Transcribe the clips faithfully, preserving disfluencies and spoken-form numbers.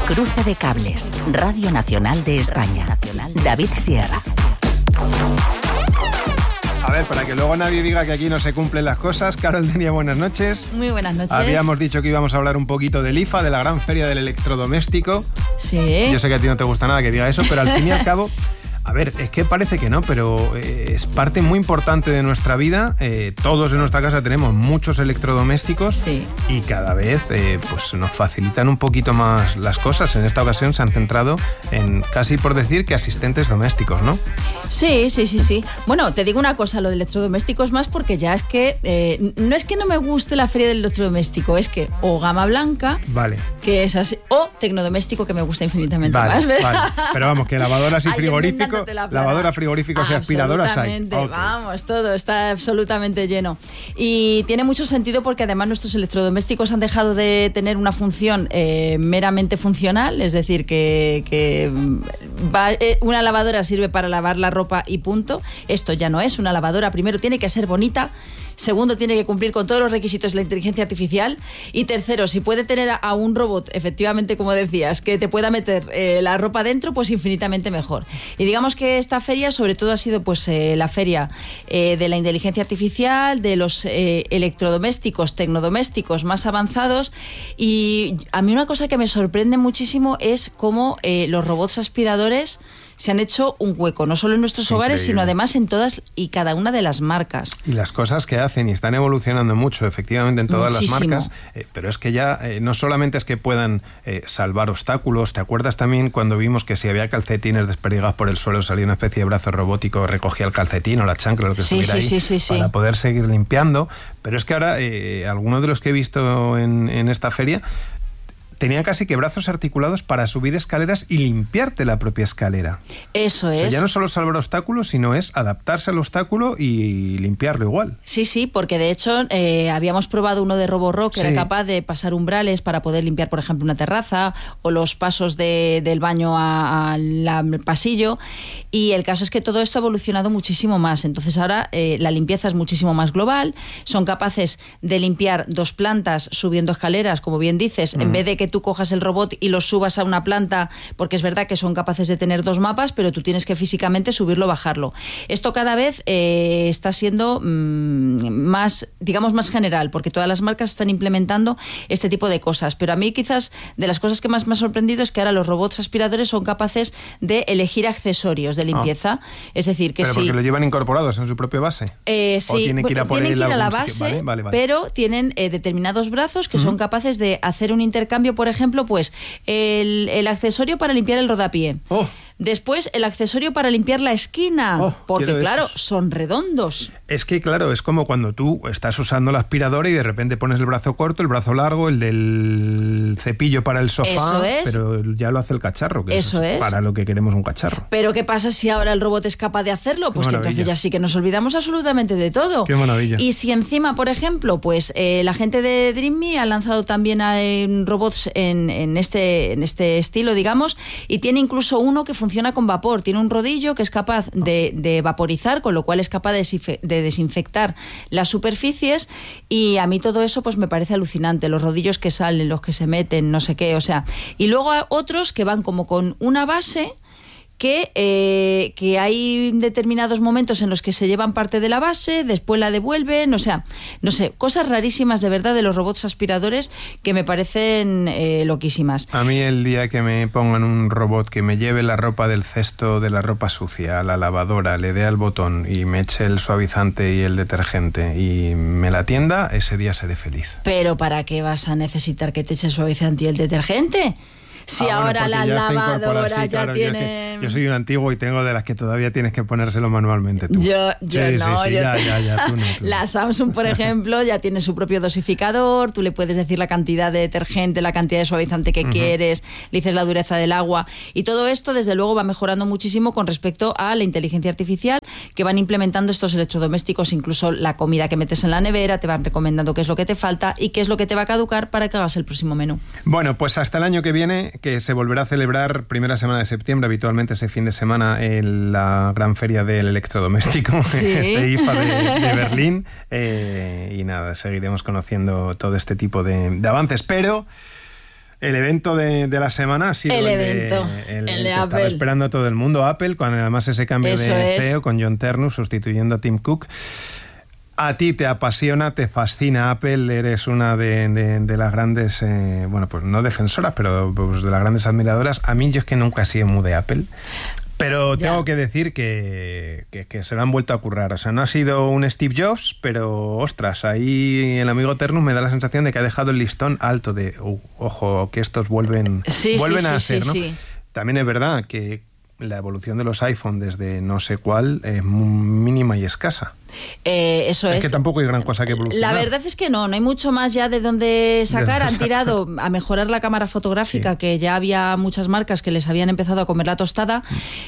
Cruce de cables. Radio Nacional de España. David Sierra. A ver, para que luego nadie diga que aquí no se cumplen las cosas. Carol Denia, buenas noches. Muy buenas noches. Habíamos dicho que íbamos a hablar un poquito del I F A, de la gran feria del electrodoméstico. Sí. Yo sé que a ti no te gusta nada que diga eso, pero al fin y al cabo... A ver, es que parece que no, pero eh, es parte muy importante de nuestra vida. Eh, todos en nuestra casa tenemos muchos electrodomésticos, sí, y cada vez eh, pues nos facilitan un poquito más las cosas. En esta ocasión se han centrado en, casi por decir, que asistentes domésticos, ¿no? Sí, sí, sí, sí. Bueno, te digo una cosa, lo de electrodomésticos más porque ya es que... Eh, no es que no me guste la feria del electrodoméstico, es que o gama blanca, vale, que es así, o tecnodoméstico, que me gusta infinitamente vale, más. Vale, pero vamos, que lavadoras y frigoríficos... Lavadora, frigoríficos y aspiradoras hay. Okay. Vamos, todo está absolutamente lleno. Y tiene mucho sentido porque además nuestros electrodomésticos han dejado de tener una función eh, meramente funcional, es decir, que, que va, eh, una lavadora sirve para lavar la ropa y punto. Esto ya no es una lavadora. Primero, tiene que ser bonita. Segundo, tiene que cumplir con todos los requisitos de la inteligencia artificial. Y tercero, si puede tener a un robot, efectivamente, como decías, que te pueda meter eh, la ropa dentro, pues infinitamente mejor. Y digamos que esta feria, sobre todo, ha sido pues eh, la feria eh, de la inteligencia artificial, de los eh, electrodomésticos, tecnodomésticos más avanzados. Y a mí una cosa que me sorprende muchísimo es cómo eh, los robots aspiradores se han hecho un hueco, no solo en nuestros Increíble. hogares, sino además en todas y cada una de las marcas. Y las cosas que hacen, y están evolucionando mucho, efectivamente, en todas Muchísimo. las marcas, eh, pero es que ya eh, no solamente es que puedan eh, salvar obstáculos. ¿Te acuerdas también cuando vimos que si había calcetines desperdigados por el suelo, salía una especie de brazo robótico, recogía el calcetín o la chancla, lo que Sí, estuviera sí, ahí, sí, sí, para sí. poder seguir limpiando? Pero es que ahora, eh, algunos de los que he visto en, en esta feria tenían casi que brazos articulados para subir escaleras y limpiarte la propia escalera. Eso es. O sea, ya no solo salvar obstáculos, sino es adaptarse al obstáculo y limpiarlo igual. Sí, sí, porque de hecho eh, habíamos probado uno de RoboRock que Sí. era capaz de pasar umbrales para poder limpiar, por ejemplo, una terraza o los pasos de, del baño a- al al pasillo. Y el caso es que todo esto ha evolucionado muchísimo más. Entonces ahora eh, la limpieza es muchísimo más global. Son capaces de limpiar dos plantas subiendo escaleras, como bien dices, mm. en vez de que tú cojas el robot y lo subas a una planta, porque es verdad que son capaces de tener dos mapas, pero tú tienes que físicamente subirlo o bajarlo. Esto cada vez eh, está siendo mmm, más, digamos, más general, porque todas las marcas están implementando este tipo de cosas. Pero a mí quizás de las cosas que más me ha sorprendido es que ahora los robots aspiradores son capaces de elegir accesorios de limpieza. Ah. Es decir, que ¿Pero sí. porque lo llevan incorporados en su propia base? Eh, sí, ¿O tienen que ir a, por tienen él que ir a la algún base, sitio? ¿Vale? Vale, vale. pero tienen eh, determinados brazos que uh-huh. son capaces de hacer un intercambio, por ejemplo, pues el, el accesorio para limpiar el rodapié. Oh. Después, el accesorio para limpiar la esquina, oh, porque claro, esos. son redondos. Es que claro, es como cuando tú estás usando la aspiradora y de repente pones el brazo corto, el brazo largo, el del cepillo para el sofá, Eso es. pero ya lo hace el cacharro, que Eso es, es para lo que queremos un cacharro. Pero ¿qué pasa si ahora el robot es capaz de hacerlo? Pues que entonces ya sí que nos olvidamos absolutamente de todo. Qué maravilla. Y si encima, por ejemplo, pues eh, la gente de DreamMe ha lanzado también a, en robots en, en, este, en este estilo, digamos, y tiene incluso uno que funciona con vapor. Tiene un rodillo que es capaz de, de vaporizar, con lo cual es capaz de, de desinfectar las superficies, y a mí todo eso pues me parece alucinante, los rodillos que salen, los que se meten, no sé qué, o sea, y luego hay otros que van como con una base que, eh, que hay determinados momentos en los que se llevan parte de la base, después la devuelven, o sea, no sé, cosas rarísimas de verdad de los robots aspiradores que me parecen eh, loquísimas. A mí el día que me pongan un robot que me lleve la ropa del cesto de la ropa sucia a la lavadora, le dé al botón y me eche el suavizante y el detergente y me la atienda, ese día seré feliz. ¿Pero para qué vas a necesitar que te eche el suavizante y el detergente? Si ah, ahora bueno, las lavadoras sí, ya claro, tienen... Yo, yo soy un antiguo y tengo de las que todavía tienes que ponérselo manualmente tú. Yo, yo sí, no. Sí, sí, yo... ya, ya, ya, tú no, tú la no. Samsung, por ejemplo, ya tiene su propio dosificador, tú le puedes decir la cantidad de detergente, la cantidad de suavizante que uh-huh. quieres, le dices la dureza del agua, y todo esto, desde luego, va mejorando muchísimo con respecto a la inteligencia artificial que van implementando estos electrodomésticos, incluso la comida que metes en la nevera, te van recomendando qué es lo que te falta y qué es lo que te va a caducar para que hagas el próximo menú. Bueno, pues hasta el año que viene, que se volverá a hacer celebrar primera semana de septiembre, habitualmente ese fin de semana, en la gran feria del electrodoméstico, ¿sí? este I F A de, de Berlín, eh, y nada, seguiremos conociendo todo este tipo de, de avances, pero El evento de, de la semana ha sido el, el evento, de, el, el el de que Apple. Estaba esperando a todo el mundo, Apple, con además ese cambio Eso de es. C E O con John Ternus sustituyendo a Tim Cook. A ti te apasiona, te fascina Apple, eres una de, de, de las grandes, eh, bueno, pues no defensoras, pero pues de las grandes admiradoras. A mí yo es que nunca he sido muy de Apple. Pero tengo ya. que decir que, que, que se lo han vuelto a currar. O sea, no ha sido un Steve Jobs, pero ostras, ahí el amigo Ternus me da la sensación de que ha dejado el listón alto de, uh, ojo, que estos vuelven, sí, vuelven sí, a sí, ser, sí, ¿no? Sí. También es verdad que la evolución de los iPhone desde no sé cuál es mínima y escasa. Eh, eso es. Es que tampoco hay gran cosa que evolucionar. La verdad es que no, no hay mucho más ya de donde sacar. Han tirado a mejorar la cámara fotográfica, sí. que ya había muchas marcas que les habían empezado a comer la tostada.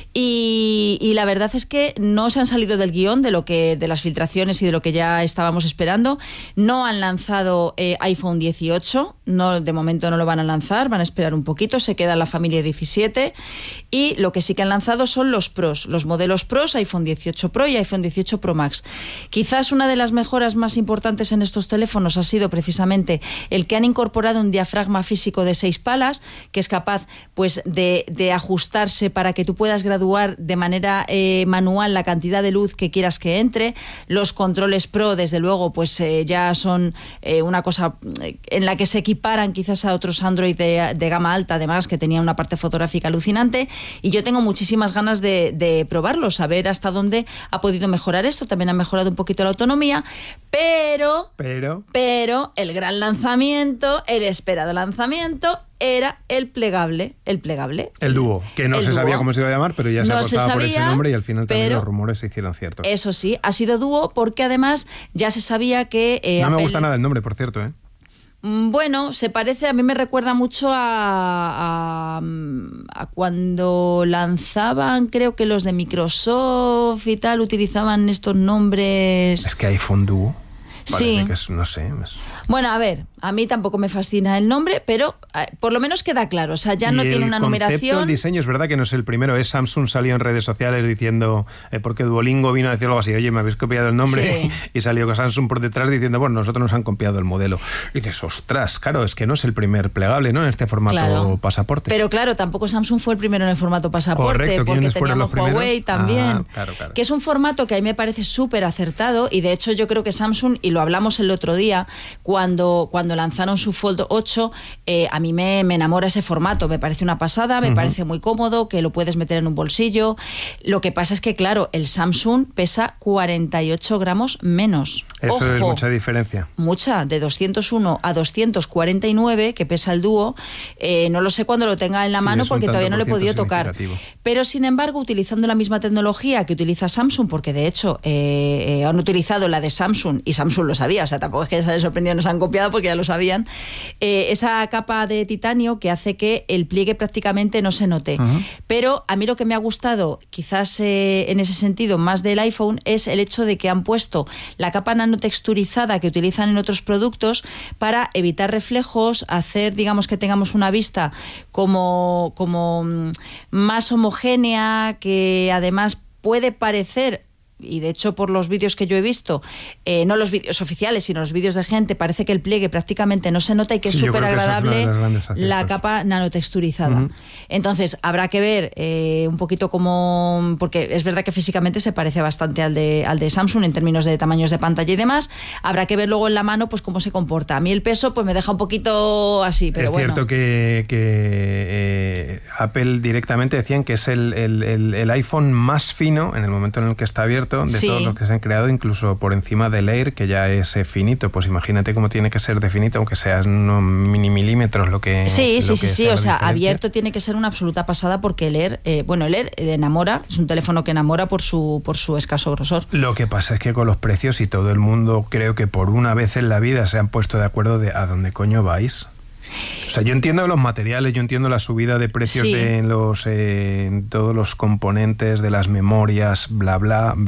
Y, y la verdad es que no se han salido del guión de lo que de las filtraciones y de lo que ya estábamos esperando. No han lanzado eh, iPhone dieciocho, no, de momento no lo van a lanzar, van a esperar un poquito, se queda la familia diecisiete. Y lo que sí que han lanzado son los Pros, los modelos Pros, iPhone dieciocho Pro y iPhone dieciocho Pro Max. Quizás una de las mejoras más importantes en estos teléfonos ha sido precisamente el que han incorporado un diafragma físico de seis palas, que es capaz pues de, de ajustarse para que tú puedas graduar de manera eh, manual la cantidad de luz que quieras que entre. Los controles Pro, desde luego, pues eh, ya son eh, una cosa en la que se equiparan quizás a otros Android de, de gama alta, además, que tenían una parte fotográfica alucinante. Y yo tengo muchísimas ganas de, de probarlo, saber hasta dónde ha podido mejorar esto. También ha mejorado un poquito la autonomía, pero, pero pero el gran lanzamiento, el esperado lanzamiento, era el plegable, el plegable. El dúo, que no se sabía cómo se iba a llamar, pero ya se no apostaba se sabía, por ese nombre y al final también pero, los rumores se hicieron ciertos. Eso sí, ha sido dúo porque además ya se sabía que... Eh, no me Apple... gusta nada el nombre, por cierto, ¿eh? Bueno, se parece, a mí me recuerda mucho a, a, a cuando lanzaban, creo que los de Microsoft y tal, utilizaban estos nombres... Es que iPhone Duo. Sí. Que es, no sé. Es... Bueno, a ver, a mí tampoco me fascina el nombre, pero eh, por lo menos queda claro. O sea, ya no tiene una numeración. El concepto, el diseño, es verdad que no es el primero. Es Samsung salió en redes sociales diciendo, eh, porque Duolingo vino a decir algo así, oye, me habéis copiado el nombre, sí. y salió con Samsung por detrás diciendo, bueno, nosotros nos han copiado el modelo. Y dices, ostras, claro, es que no es el primer plegable, ¿no? En este formato claro. pasaporte. Pero claro, tampoco Samsung fue el primero en el formato pasaporte. Correcto, porque teníamos los Huawei también. Ah, claro, claro. Que es un formato que a mí me parece súper acertado, y de hecho yo creo que Samsung, y lo hablamos el otro día, cuando, cuando lanzaron su Fold ocho, eh, a mí me, me enamora ese formato, me parece una pasada, me uh-huh. parece muy cómodo, que lo puedes meter en un bolsillo. Lo que pasa es que, claro, el Samsung pesa cuarenta y ocho gramos menos. Eso Ojo, es mucha diferencia. Mucha, de doscientos uno a doscientos cuarenta y nueve, que pesa el dúo. Eh, no lo sé cuando lo tenga en la sí, mano porque todavía no lo he podido tocar. Pero, sin embargo, utilizando la misma tecnología que utiliza Samsung, porque de hecho eh, eh, han utilizado la de Samsung, y Samsung lo sabía, o sea, tampoco es que se haya sorprendido, nos han copiado porque ya lo sabían, eh, esa capa de titanio que hace que el pliegue prácticamente no se note. Uh-huh. Pero a mí lo que me ha gustado, quizás eh, en ese sentido, más del iPhone, es el hecho de que han puesto la capa nanotexturizada que utilizan en otros productos para evitar reflejos, hacer, digamos, que tengamos una vista como, como más homogénea, que además puede parecer, y de hecho por los vídeos que yo he visto, eh, no los vídeos oficiales, sino los vídeos de gente, parece que el pliegue prácticamente no se nota y que sí, es súper agradable es la capa nanotexturizada. Uh-huh. Entonces, habrá que ver eh, un poquito cómo, porque es verdad que físicamente se parece bastante al de, al de Samsung en términos de tamaños de pantalla y demás. Habrá que ver luego en la mano pues cómo se comporta. A mí el peso pues me deja un poquito así, pero es bueno. Es cierto que, que eh, Apple directamente decían que es el, el, el, el iPhone más fino en el momento en el que está abierto de sí. todos los que se han creado, incluso por encima del Air, que ya es eh, finito. Pues imagínate cómo tiene que ser de finito, aunque sea unos mini milímetros lo que sí, lo sí, que sí, sí, o sea, abierto tiene que ser una absoluta pasada, porque el Air, eh, bueno, el Air enamora, es un teléfono que enamora por su, por su escaso grosor. Lo que pasa es que con los precios, y todo el mundo, creo que por una vez en la vida se han puesto de acuerdo de a dónde coño vais. O sea, yo entiendo los materiales, yo entiendo la subida de precios sí. de los eh, todos los componentes de las memorias, bla, bla, bla.